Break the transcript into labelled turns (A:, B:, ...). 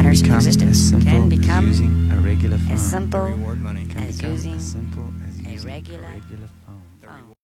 A: matters in existence can become
B: using a regular phone.
A: as simple
B: Can
A: as
B: become
A: using
B: as simple as
A: a
B: using
A: regular
B: phone.